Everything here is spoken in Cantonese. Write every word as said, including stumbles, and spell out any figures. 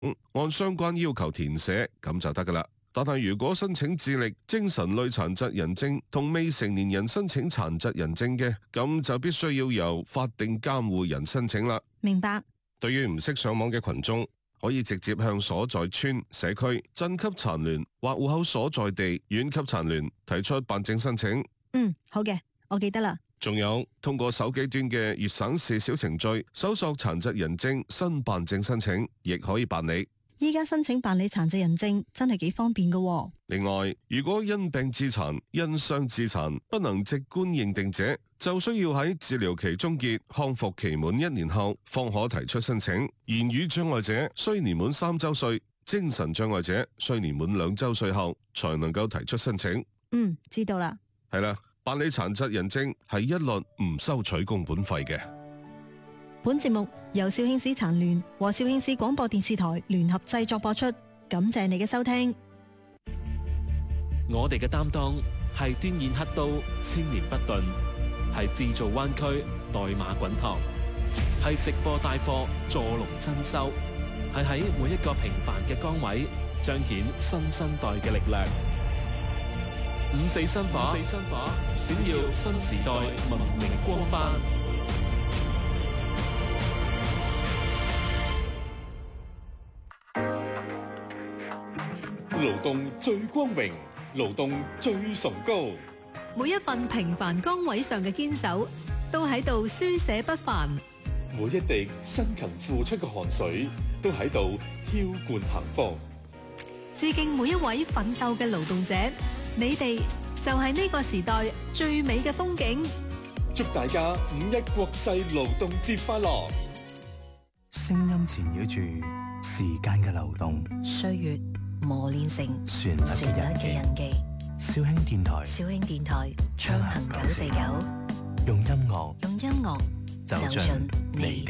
按相關要求填寫，咁就得噶啦。但係如果申請智力、精神類殘疾人證同未成年人申請殘疾人證嘅，咁就必須要由法定監護人申請啦。 明白。 對於唔識上網嘅群眾，可以直接向所在村、社區、鎮級殘聯或戶口所在地縣級殘聯提出辦證申請。 嗯，好嘅，我記得啦。 仲有通過手機端嘅粵省市小程序搜索殘疾人證新辦證申請，亦可以辦理。 依家申請辦理殘疾人證真係幾方便噶喎。 另外，如果因病致殘、因傷致殘不能直觀認定者，就需要喺治療期終結、康復期滿一年後，方可提出申請。言語障礙者需年滿三周歲，精神障礙者需年滿兩周歲後，才能夠提出申請。 嗯，知道啦。 係啦，辦理殘疾人證係一律唔收取工本費嘅。 本節目由肇慶市殘聯和肇慶市廣播電視台聯合製作播出，感謝你嘅收聽。 我哋嘅擔當係端硯刻刀，千年不頓，係製造灣區，代碼滾燙，係直播帶貨，坐龍珍饈，係喺每一個平凡嘅崗位彰顯新生代嘅力量。五四新化，五四新化，閃耀新時代文明光斑。 勞動最光榮，勞動最崇高。 每一份平凡崗位上嘅堅守，都喺度書寫不凡。 每一滴辛勤付出嘅汗水，都喺度澆灌幸福。 致敬每一位奮鬥嘅勞動者，你哋就係呢個時代最美嘅風景。 祝大家五一國際勞動節快樂！ 聲音纏繞住時間嘅流動， 歲月磨練成旋律嘅印記。肇慶電台， 肇慶電台暢行九四九， 用音樂， 用音樂走進你的